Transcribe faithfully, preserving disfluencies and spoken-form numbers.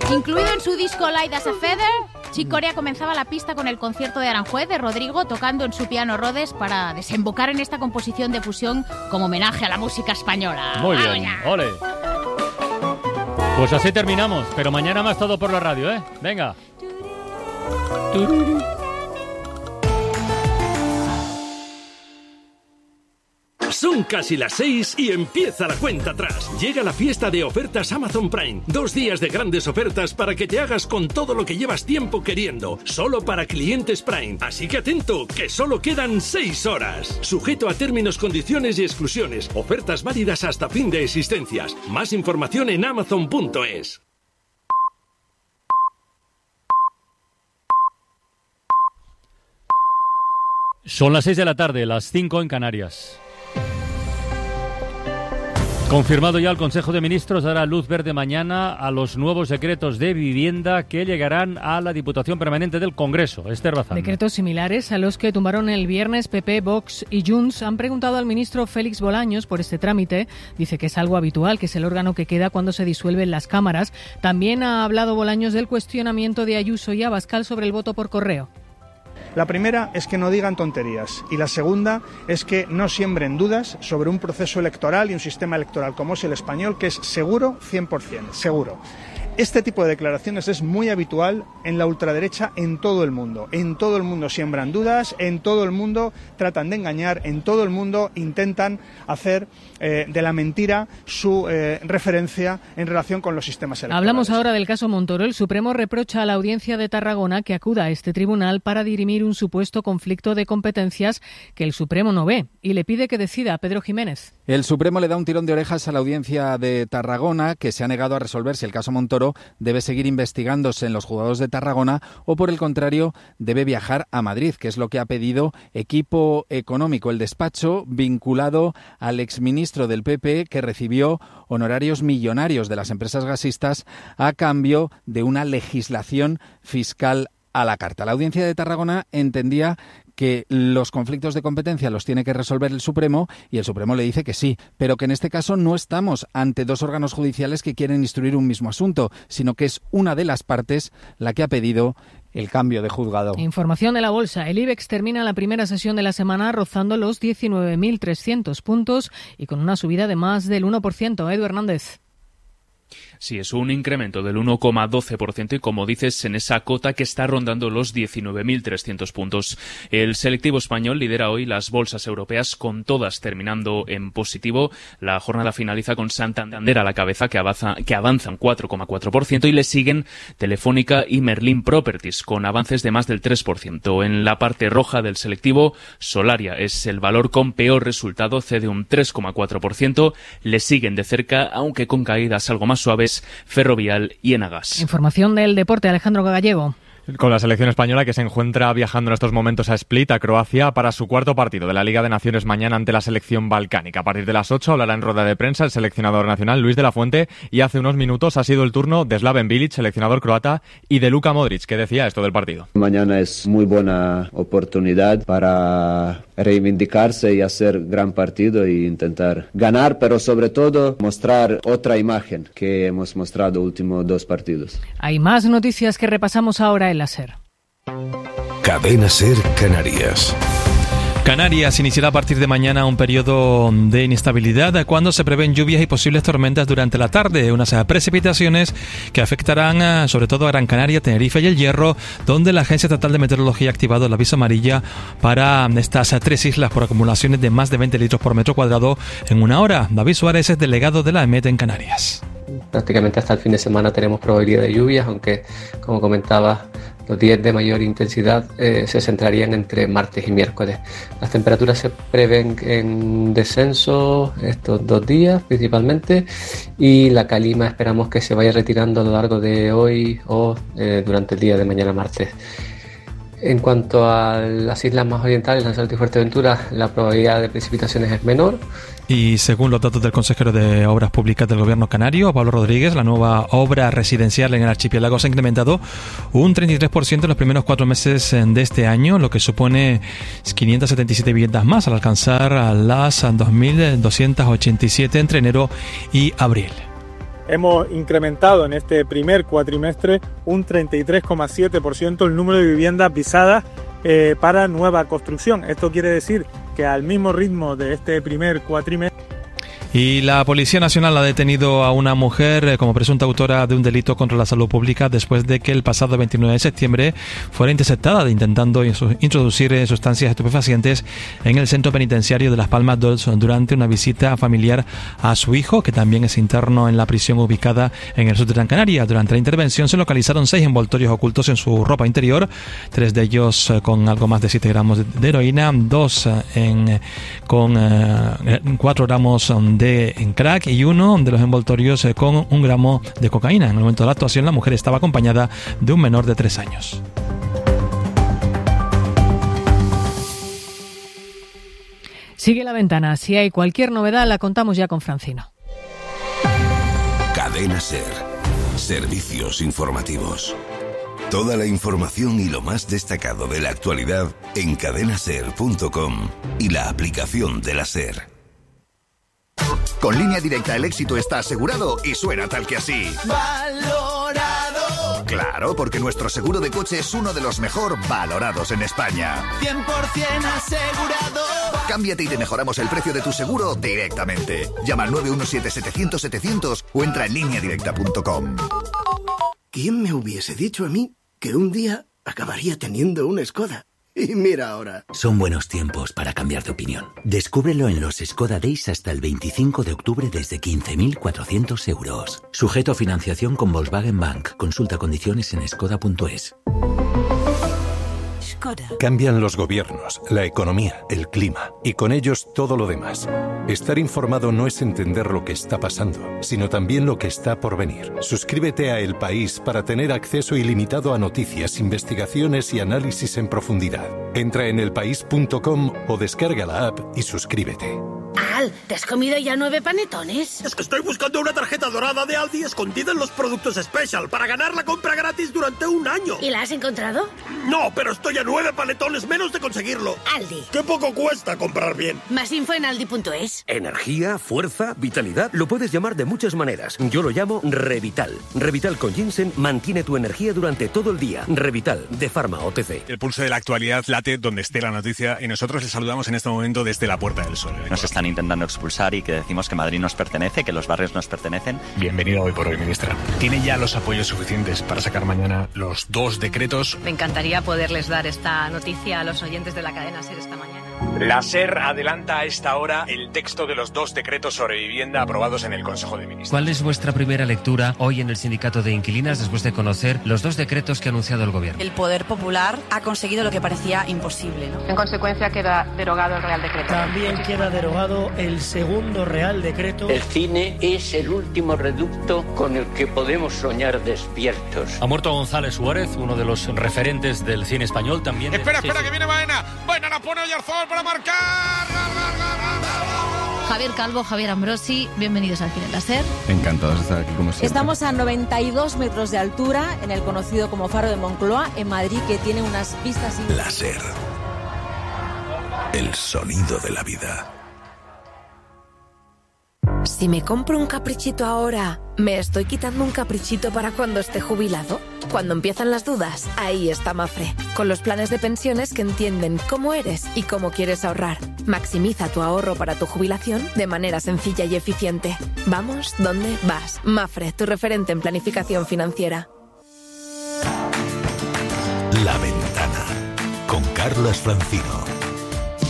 Incluido en su disco Light as a Feather, Chick Corea comenzaba la pista con el concierto de Aranjuez de Rodrigo tocando en su piano Rhodes para desembocar en esta composición de fusión como homenaje a la música española. Muy bien, ole. Pues así terminamos, pero mañana más todo por la radio, ¿eh? Venga. Son casi las seis y empieza la cuenta atrás. Llega la fiesta de ofertas Amazon Prime. Dos días de grandes ofertas para que te hagas con todo lo que llevas tiempo queriendo. Solo para clientes Prime. Así que atento, que solo quedan seis horas. Sujeto a términos, condiciones y exclusiones. Ofertas válidas hasta fin de existencias. Más información en amazon punto es. Son las seis de la tarde, las cinco en Canarias. Confirmado ya el Consejo de Ministros dará luz verde mañana a los nuevos decretos de vivienda que llegarán a la Diputación Permanente del Congreso. Esther Bazán. Decretos similares a los que tumbaron el viernes P P, Vox y Junts han preguntado al ministro Félix Bolaños por este trámite. Dice que es algo habitual, que es el órgano que queda cuando se disuelven las cámaras. También ha hablado Bolaños del cuestionamiento de Ayuso y Abascal sobre el voto por correo. La primera es que no digan tonterías y la segunda es que no siembren dudas sobre un proceso electoral y un sistema electoral como es el español, que es seguro cien por ciento, seguro. Este tipo de declaraciones es muy habitual en la ultraderecha en todo el mundo. En todo el mundo siembran dudas, en todo el mundo tratan de engañar, en todo el mundo intentan hacer eh, de la mentira su eh, referencia en relación con los sistemas electorales. Hablamos ahora del caso Montoro. El Supremo reprocha a la Audiencia de Tarragona que acuda a este tribunal para dirimir un supuesto conflicto de competencias que el Supremo no ve y le pide que decida. Pedro Jiménez. El Supremo le da un tirón de orejas a la Audiencia de Tarragona, que se ha negado a resolver si el caso Montoro debe seguir investigándose en los juzgados de Tarragona o, por el contrario, debe viajar a Madrid, que es lo que ha pedido Equipo Económico, el despacho vinculado al exministro del P P que recibió honorarios millonarios de las empresas gasistas a cambio de una legislación fiscal a la carta. La Audiencia de Tarragona entendía que los conflictos de competencia los tiene que resolver el Supremo y el Supremo le dice que sí, pero que en este caso no estamos ante dos órganos judiciales que quieren instruir un mismo asunto, sino que es una de las partes la que ha pedido el cambio de juzgado. Información de la bolsa. El IBEX termina la primera sesión de la semana rozando los diecinueve mil trescientos puntos y con una subida de más del uno por ciento. Edu Hernández. Sí, es un incremento del uno coma doce por ciento y, como dices, en esa cota que está rondando los diecinueve mil trescientos puntos. El selectivo español lidera hoy las bolsas europeas, con todas terminando en positivo. La jornada finaliza con Santander a la cabeza, que avanza, que avanzan cuatro coma cuatro por ciento, y le siguen Telefónica y Merlin Properties, con avances de más del tres por ciento. En la parte roja del selectivo, Solaria es el valor con peor resultado, cede un tres coma cuatro por ciento. Le siguen de cerca, aunque con caídas algo más suaves, Ferrovial y Enagas. Información del deporte, Alejandro Gallego. Con la selección española, que se encuentra viajando en estos momentos a Split, a Croacia, para su cuarto partido de la Liga de Naciones mañana ante la selección balcánica. A partir de las ocho hablará en rueda de prensa el seleccionador nacional Luis de la Fuente, y hace unos minutos ha sido el turno de Slaven Bilic, seleccionador croata, y de Luka Modric, que decía esto del partido. Mañana es muy buena oportunidad para reivindicarse y hacer gran partido e intentar ganar, pero sobre todo mostrar otra imagen que hemos mostrado últimos dos partidos. Hay más noticias que repasamos ahora en la SER. Cadena SER Canarias. Canarias iniciará a partir de mañana un periodo de inestabilidad cuando se prevén lluvias y posibles tormentas durante la tarde, unas precipitaciones que afectarán sobre todo a Gran Canaria, Tenerife y El Hierro, donde la Agencia Estatal de Meteorología ha activado el aviso amarilla para estas tres islas por acumulaciones de más de veinte litros por metro cuadrado en una hora. David Suárez es delegado de la E M E T en Canarias. Prácticamente hasta el fin de semana tenemos probabilidad de lluvias, aunque, como comentaba, los días de mayor intensidad eh, se centrarían entre martes y miércoles. Las temperaturas se prevén en descenso estos dos días principalmente, y la calima esperamos que se vaya retirando a lo largo de hoy o eh, durante el día de mañana martes. En cuanto a las islas más orientales, Lanzarote y Fuerteventura, la probabilidad de precipitaciones es menor. Y según los datos del consejero de Obras Públicas del Gobierno canario, Pablo Rodríguez, la nueva obra residencial en el archipiélago se ha incrementado un treinta y tres por ciento en los primeros cuatro meses de este año, lo que supone quinientas setenta y siete viviendas más, al alcanzar a las dos mil doscientas ochenta y siete entre enero y abril. hemos incrementado en este primer cuatrimestre un treinta y tres coma siete por ciento el número de viviendas visadas eh, para nueva construcción. Esto quiere decir que al mismo ritmo de este primer cuatrimestre. Y la Policía Nacional ha detenido a una mujer como presunta autora de un delito contra la salud pública después de que el pasado veintinueve de septiembre fuera interceptada intentando introducir sustancias estupefacientes en el centro penitenciario de Las Palmas durante una visita familiar a su hijo, que también es interno en la prisión ubicada en el sur de Gran Canaria. Durante la intervención se localizaron seis envoltorios ocultos en su ropa interior, tres de ellos con algo más de siete gramos de heroína, dos en, con eh, cuatro gramos de en crack y uno de los envoltorios con un gramo de cocaína. En el momento de la actuación, la mujer estaba acompañada de un menor de tres años. Sigue La Ventana. Si hay cualquier novedad, la contamos ya con Francino. Cadena SER. Servicios informativos. Toda la información y lo más destacado de la actualidad en cadena ser punto com y la aplicación de la SER. Con Línea Directa el éxito está asegurado y suena tal que así. ¡Valorado! Claro, porque nuestro seguro de coche es uno de los mejor valorados en España. cien por ciento asegurado. Cámbiate y te mejoramos el precio de tu seguro directamente. Llama al nueve uno siete setecientos setecientos o entra en línea directa punto com. ¿Quién me hubiese dicho a mí que un día acabaría teniendo una Skoda? Y mira ahora. Son buenos tiempos para cambiar de opinión. Descúbrelo en los Skoda Days hasta el veinticinco de octubre desde quince mil cuatrocientos euros. Sujeto a financiación con Volkswagen Bank. Consulta condiciones en skoda punto es. Cambian los gobiernos, la economía, el clima y con ellos todo lo demás. Estar informado no es entender lo que está pasando, sino también lo que está por venir. Suscríbete a El País para tener acceso ilimitado a noticias, investigaciones y análisis en profundidad. Entra en el país punto com o descarga la app y suscríbete. Al, ¿te has comido ya nueve panetones? Es que estoy buscando una tarjeta dorada de Aldi escondida en los productos Special para ganar la compra gratis durante un año. ¿Y la has encontrado? No, pero estoy a nueve panetones menos de conseguirlo. Aldi. ¡Qué poco cuesta comprar bien! Más info en aldi punto es. Energía, fuerza, vitalidad, lo puedes llamar de muchas maneras. Yo lo llamo Revital. Revital con ginseng mantiene tu energía durante todo el día. Revital, de Pharma O T C. El pulso de la actualidad late donde esté la noticia y nosotros les saludamos en este momento desde la Puerta del Sol. Nos están intentando expulsar y que decimos que Madrid nos pertenece, que los barrios nos pertenecen. Bienvenido Hoy por Hoy, ministra. ¿Tiene ya los apoyos suficientes para sacar mañana los dos decretos? Me encantaría poderles dar esta noticia a los oyentes de la cadena SER esta mañana. La SER adelanta a esta hora el texto de los dos decretos sobre vivienda aprobados en el Consejo de Ministros. ¿Cuál es vuestra primera lectura hoy en el Sindicato de Inquilinas después de conocer los dos decretos que ha anunciado el Gobierno? El Poder Popular ha conseguido lo que parecía imposible, ¿no? En consecuencia queda derogado el Real Decreto. También queda derogado el segundo Real Decreto. El cine es el último reducto con el que podemos soñar despiertos. Ha muerto González Suárez, uno de los referentes del cine español también. Espera, de... espera, sí, que sí. viene Baena. Baena la pone Oyarzabal para marcar. Javier Calvo, Javier Ambrosi, bienvenidos al Cine en la SER. Encantados de estar aquí como siempre. Estamos a noventa y dos metros de altura en el conocido como Faro de Moncloa, en Madrid, que tiene unas vistas... La SER. El sonido de la vida. Si me compro un caprichito ahora, ¿me estoy quitando un caprichito para cuando esté jubilado? Cuando empiezan las dudas, ahí está Mafre, con los planes de pensiones que entienden cómo eres y cómo quieres ahorrar. Maximiza tu ahorro para tu jubilación de manera sencilla y eficiente. Vamos, ¿dónde vas? Mafre, tu referente en planificación financiera. La Ventana, con Carlas Francino.